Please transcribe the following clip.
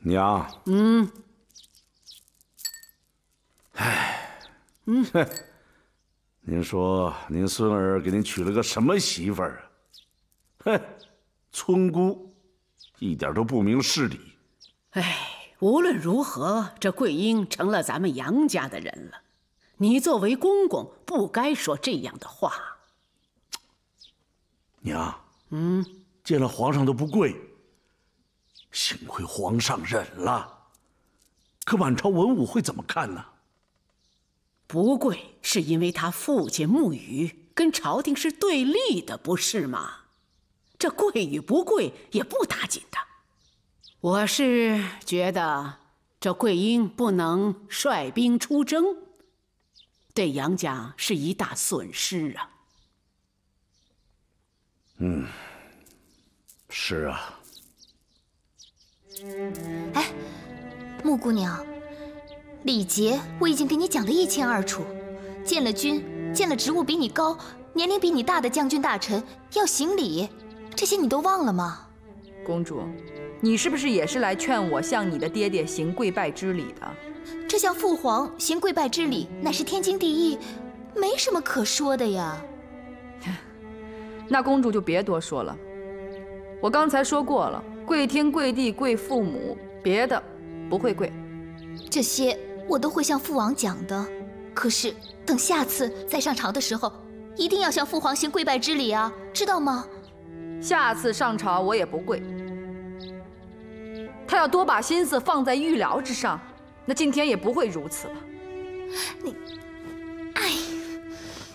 娘。您说您孙儿给您娶了个什么媳妇儿啊？哼，村姑，一点都不明事理。 无论如何，这桂英成了咱们杨家的人了，你作为公公，不该说这样的话。 娘，见了皇上都不跪，幸亏皇上忍了，可满朝文武会怎么看呢？ 不跪是因为他父亲沐雨跟朝廷是对立的，不是吗？这跪与不跪也不打紧的。我是觉得这桂英不能率兵出征，对杨家是一大损失啊。 是啊。 哎，穆姑娘，礼节我已经给你讲得一清二楚，见了君，见了职务比你高、年龄比你大的将军大臣要行礼，这些你都忘了吗？ 公主，你是不是也是来劝我向你的爹爹行跪拜之礼的？ 这向父皇行跪拜之礼，乃是天经地义，没什么可说的呀。 那公主就别多说了，我刚才说过了，跪天跪地跪父母，别的不会跪。 这些我都会向父王讲的，可是等下次再上朝的时候，一定要向父皇行跪拜之礼啊，知道吗？ 下次上朝我也不跪。他要多把心思放在御疗之上，那今天也不会如此了。